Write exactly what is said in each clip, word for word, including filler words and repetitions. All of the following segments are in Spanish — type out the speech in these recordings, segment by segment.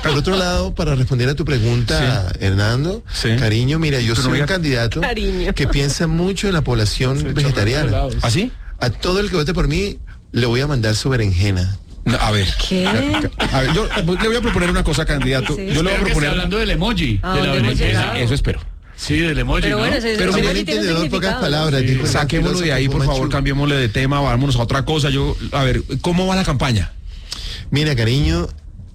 Por otro lado, para responder a tu pregunta, sí. Hernando, sí. cariño, mira, yo soy un candidato cariño. que piensa mucho en la población vegetariana. ¿Ah, sí? A todo el que vote por mí, le voy a mandar su berenjena. No, a ver. ¿Qué? A ver, yo le voy a proponer una cosa, candidato. Sí. Yo le voy a proponer. Hablando del emoji, ¿A de la berenjena. Eso espero. Sí, del emoji, pero ¿no? Bueno, se, pero mira, el entendedor, pocas palabras. Sí. Dijo, saquémoslo de ahí, por favor, cambiémosle de tema, vámonos a otra cosa. Yo, a ver, ¿cómo va la campaña? Mira, cariño,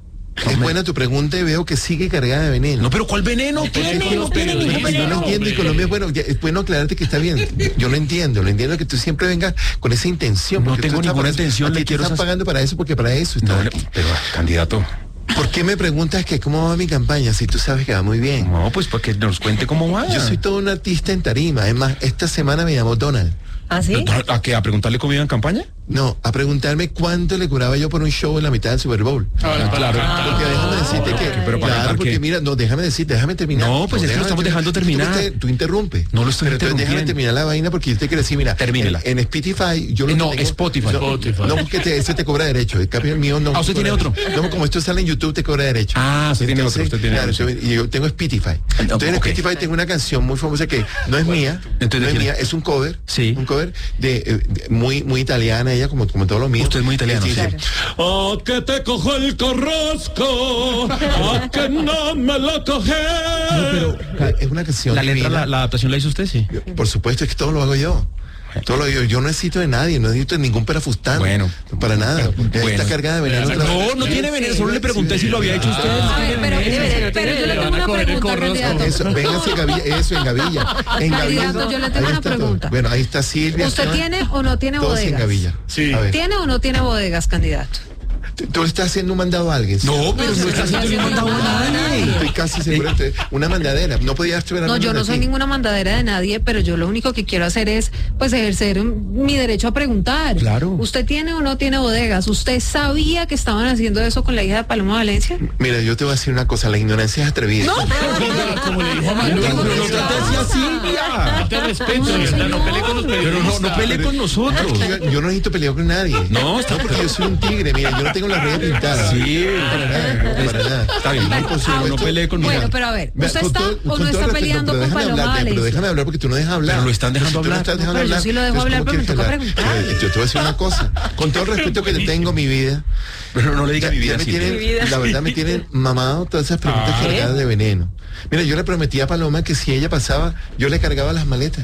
es buena tu pregunta y veo que sigue cargada de veneno. No, pero ¿cuál veneno? No, tiene? no, no, pero, pero, yo no entiendo, y Colombia es bueno, ya, es bueno aclararte que está bien. Yo lo entiendo, lo entiendo que tú siempre vengas con esa intención. No tengo ninguna estás, intención, le quiero estás pagando para eso, porque para eso está. No, pero, candidato. ¿Por qué me preguntas que cómo va mi campaña si tú sabes que va muy bien? No, pues porque nos cuente cómo va. Yo soy todo un artista en tarima. Es más, esta semana me llamó Donald. ¿Ah, sí? ¿A qué? ¿A preguntarle cómo iba en campaña? No, a preguntarme cuánto le cobraba yo por un show en la mitad del Super Bowl. Ah, claro. Porque déjame decirte que, pero para claro, porque qué? mira, no, déjame decirte, déjame terminar. No, pues no, es que lo estamos dejando terminar. Tú, tú interrumpes. No lo estoy Pero entonces déjame terminar la vaina porque yo te quiero decir, mira, termínela. En, en Spotify, yo lo eh, No, tengo, Spotify. No, Spotify. no, porque te, ese te cobra derecho. El cambio el mío no. Ah, ¿usted tiene otro? No, como esto sale en YouTube, te cobra derecho. Ah, usted tiene otro, usted tiene claro, otro. Y yo tengo Spotify. Entonces en okay. Spotify tengo una canción muy famosa que no es mía, Entonces, no es ¿de mía, es un cover. Sí. Un cover de, de muy, muy italiana, ella como, como todos los míos. Usted es muy italiano. Sí, claro. sí. ¡A que te cojo el carrasco! ¡A que no me lo coges! No, pero es una canción. La letra, la, la adaptación la hizo usted, sí. Yo, por supuesto, es que todo lo hago yo. Todo lo yo, yo no necesito de nadie, no necesito de ningún perafustán. Bueno. Para nada. Bueno. Está cargada de veneno. No, no tiene veneno, solo le pregunté si lo había hecho usted. A ver, pero, pero, pero yo le tengo una pregunta, candidato. Eso, véngase Gavilla, eso, en Gavilla. En Gavilla. Candidato, yo le tengo Ahí una está todo. pregunta. Bueno, ahí está Silvia. ¿Usted está, tiene o no tiene todos en bodegas? Gavilla. Sí. A ver, ¿Tiene o no tiene bodegas, candidato? ¿tú, tú le estás haciendo un mandado a alguien? ¿Sí? No, pero No, no se está está haciendo haciendo ningún mandado a nada a nadie. nadie. Estoy casi seguro que una mandadera. No podía esperar. No, yo no soy ninguna mandadera de nadie, pero yo lo único que quiero hacer es, pues, ejercer mi derecho a preguntar. Claro. ¿Usted tiene o no tiene bodegas? ¿Usted sabía que estaban haciendo eso con la hija de Paloma Valencia? Mira, yo te voy a decir una cosa, la ignorancia es atrevida. No. Como le dijo a Manu. No, no, no trate así a Silvia. No te respeto, ¿verdad? No peleé con los Pero no, periodistas. no pelee con nosotros. Yo, yo no necesito pelear con nadie. No, está porque yo soy un tigre, mira, yo no tengo las redes pintadas. Sí. Para nada, para nada. Está bien, no, por supuesto, no pelee con Bueno, nosotros. pero a ver, Vea, ¿usted con está todo- o con no todo está respeto, peleando pero con déjame Paloma hablar, Pero Valencia? déjame hablar porque tú no dejas hablar. Pero lo están dejando Si tú no hablar. estás dejando Pero yo hablar, sí lo dejo entonces, hablar, ¿cómo pero me quieres toca hablar? preguntar. Eh, Yo te voy a decir una cosa. Con todo el respeto que le tengo a mi vida, Pero no le diga ya- mi ya vida, me Silvia. tienen, la verdad me tienen mamado todas esas preguntas Ah. cargadas de veneno. Mira, yo le prometí a Paloma que si ella pasaba, yo le cargaba las maletas.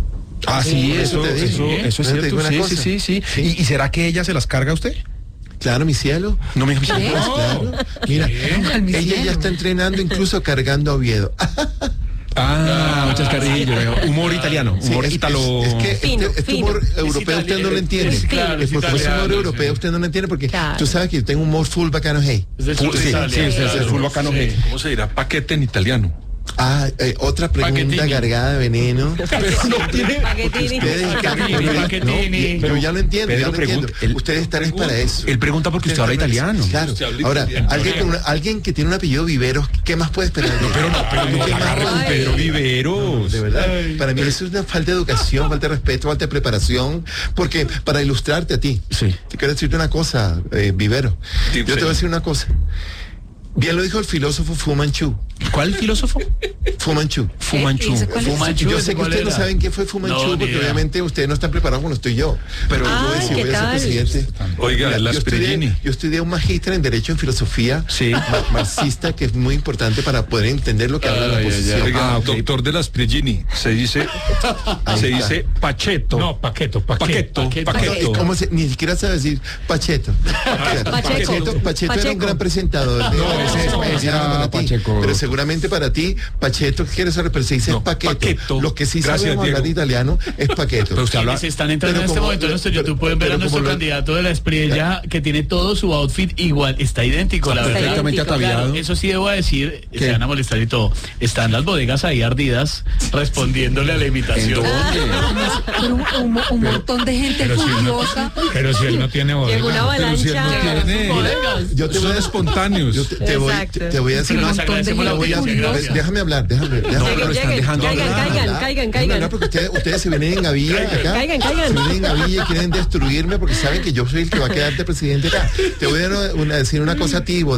Ah, sí, Eso eso, te eso, dije. eso es Te digo cierto. una Sí, cosa. sí, sí, sí. Sí. ¿Y, y será que ella se las carga a usted? Claro, mi cielo. No me ¿Qué? Claro. Mira, Al mi ella cielo. ya está entrenando incluso cargando a Oviedo. Ah, muchas carrillas. Humor italiano, Sí, humor es, italo. es, es que Fino, este, este fino. humor europeo italiano, usted no lo entiende. es claro, es porque ese italiano, humor sí. europeo usted no lo entiende porque Claro. tú sabes que yo tengo humor full bacano hey. Es del Full- sur de sí, Italia, sí, es claro. el full bacano. Sí. ¿Cómo se dirá paquete en italiano? Ah, eh, otra pregunta Paquetini. cargada de veneno. No tiene. Paquetini. Ustedes están- Paquetini, Paquetini. No, yo ya lo entiendo, Pedro, ya lo entiendo. pregunta, él- Ustedes están es para eso. Él pregunta porque usted habla italiano. Claro. Usted habla Ahora, italiano. alguien, con una- alguien que tiene un apellido Viveros, ¿qué más puede esperar? Pero no, pero no ¿Qué más agarre puede con Ay. Pedro Viveros. De verdad, para mí eso es una falta de educación, falta de respeto, falta de preparación, porque para ilustrarte a ti, Sí. te quiero decirte una cosa, eh, Vivero, Sí, yo te sí. voy a decir una cosa, bien lo dijo el filósofo Fu Manchu, ¿Cuál filósofo? Fu Manchu. Fu ¿Eh? Manchu. ¿Y ese cuál es? Fu Manchu, Yo ¿ese sé que cuál ustedes no era? saben quién fue Fu Manchu, No, ni porque idea. obviamente ustedes no están preparados cuando estoy yo. Pero yo voy a Ay, decir, ¿qué voy a ser tal? presidente. Oiga, Mira, la yo estudié, Spriggini. yo estudié un magíster en Derecho en Filosofía Sí. ma- marxista, que es muy importante para poder entender lo que habla la Ay, ay, oposición. Oiga, Ah, ok. doctor de las Prigini, se dice, Ahí se está. dice pacheto. No, paqueto, paqueto. Paqueto, Paqueto. paqueto. ¿Cómo se, ni siquiera sabe decir Pacheto. Pacheco. Pacheto, Pacheto era un Pacheco. gran presentador. No, ese es- ese era para ti. Pacheco. Pero seguramente para ti, Pacheto, quiere saber, pero se dice No, paqueto. paqueto. Los que sí Gracias, sabemos hablar Diego. italiano es paqueto. Pero usted habla. Quienes están entrando Pero en este como- momento en nuestro pero- YouTube pueden ver pero a nuestro como lo- candidato de la Espriella que tiene todo su outfit igual, está idéntico, la Está verdad. Perfectamente idéntico, ataviado. Claro, eso sí debo decir, ¿Qué? se van a molestar y todo. Están las bodegas ahí ardidas respondiéndole a la imitación. Pero un, un- un montón de gente furiosa. Pero si él no tiene bodega. Llegó una Pero si él no avalancha. tiene, Yo te voy son a espontáneos. yo te, te voy, Exacto. te, te voy a decir Pero una nos agradecemos la te voy a- audiencia, de- gracias. Déjame hablar, déjame, déjame No, hablar. pero lo están Lleguen, dejando caigan, hablar. caigan, hablar, caigan, déjame hablar, caigan. porque ustedes, ustedes se vienen en gavilla acá. Caigan, caigan. Se vienen en gavilla y quieren destruirme porque saben que yo soy el que va a quedar de presidente acá. Te voy a, dar una- una- decir una cosa a ti,